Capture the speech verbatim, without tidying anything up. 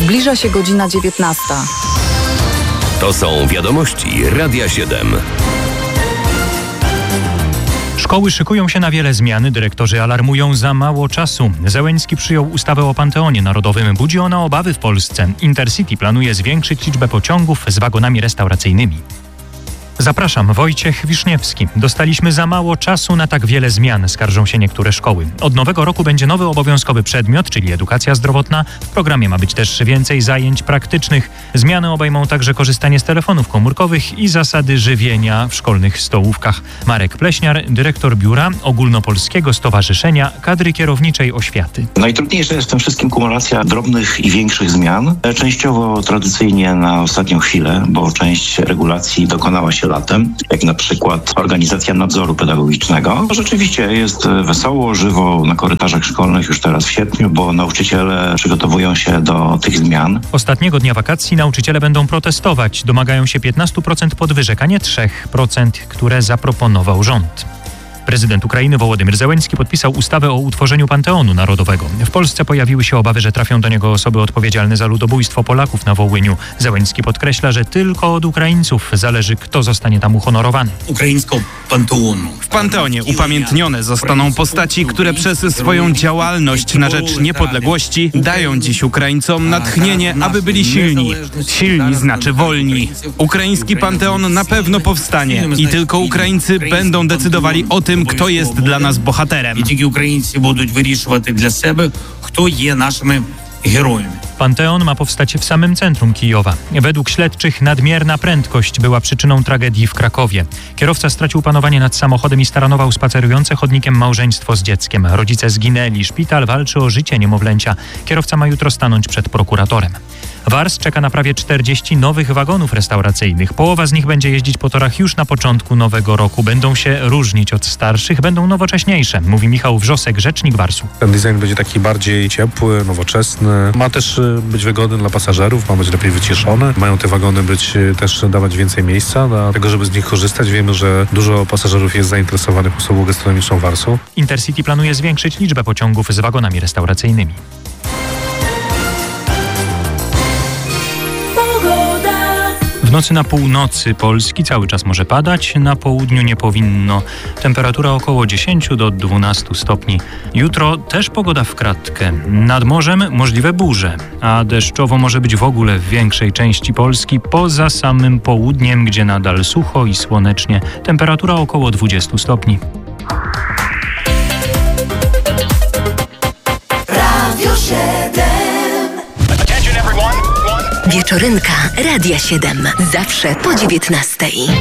Zbliża się godzina dziewiętnasta. To są wiadomości Radia siedem. Szkoły szykują się na wiele zmian, dyrektorzy alarmują za mało czasu. Zełenski przyjął ustawę o Panteonie Narodowym. Budzi ona obawy w Polsce. Intercity planuje zwiększyć liczbę pociągów z wagonami restauracyjnymi. Zapraszam, Wojciech Wiszniewski. Dostaliśmy za mało czasu na tak wiele zmian, skarżą się niektóre szkoły. Od nowego roku będzie nowy obowiązkowy przedmiot, czyli edukacja zdrowotna. W programie ma być też więcej zajęć praktycznych. Zmiany obejmą także korzystanie z telefonów komórkowych i zasady żywienia w szkolnych stołówkach. Marek Pleśniar, dyrektor biura Ogólnopolskiego Stowarzyszenia Kadry Kierowniczej Oświaty. Najtrudniejsze jest w tym wszystkim kumulacja drobnych i większych zmian. Częściowo tradycyjnie na ostatnią chwilę, bo część regulacji dokonała się latem, jak na przykład organizacja nadzoru pedagogicznego. Rzeczywiście jest wesoło, żywo na korytarzach szkolnych już teraz w sierpniu, bo nauczyciele przygotowują się do tych zmian. Ostatniego dnia wakacji nauczyciele będą protestować. Domagają się piętnaście procent podwyżek, a nie trzy procent, które zaproponował rząd. Prezydent Ukrainy Wołodymyr Zełenski podpisał ustawę o utworzeniu Panteonu Narodowego. W Polsce pojawiły się obawy, że trafią do niego osoby odpowiedzialne za ludobójstwo Polaków na Wołyniu. Zełenski podkreśla, że tylko od Ukraińców zależy, kto zostanie tam uhonorowany. W Panteonie upamiętnione zostaną postaci, które przez swoją działalność na rzecz niepodległości dają dziś Ukraińcom natchnienie, aby byli silni. Silni znaczy wolni. Ukraiński Panteon na pewno powstanie i tylko Ukraińcy będą decydowali o tym, kto jest dla nas bohaterem. I tylko Ukraińcy będą wyrішувати dla siebie, kto jest naszymi herojami. Panteon ma powstać w samym centrum Kijowa. Według śledczych nadmierna prędkość była przyczyną tragedii w Krakowie. Kierowca stracił panowanie nad samochodem i staranował spacerujące chodnikiem małżeństwo z dzieckiem. Rodzice zginęli. Szpital walczy o życie niemowlęcia. Kierowca ma jutro stanąć przed prokuratorem. Wars czeka na prawie czterdzieści nowych wagonów restauracyjnych. Połowa z nich będzie jeździć po torach już na początku nowego roku. Będą się różnić od starszych, będą nowocześniejsze, mówi Michał Wrzosek, rzecznik Warsu. Ten design będzie taki bardziej ciepły, nowoczesny. Ma też być wygodny dla pasażerów, ma być lepiej wyciszony. Mają te wagony być też dawać więcej miejsca, dlatego żeby z nich korzystać. Wiemy, że dużo pasażerów jest zainteresowanych usługą gastronomiczną Warsu. Intercity planuje zwiększyć liczbę pociągów z wagonami restauracyjnymi. W nocy na północy Polski cały czas może padać, na południu nie powinno. Temperatura około dziesięć do dwunastu stopni. Jutro też pogoda w kratkę. Nad morzem możliwe burze, a deszczowo może być w ogóle w większej części Polski, poza samym południem, gdzie nadal sucho i słonecznie. Temperatura około dwudziestu stopni. Radio siedem. Wieczorynka Radia siedem. Zawsze po dziewiętnastej.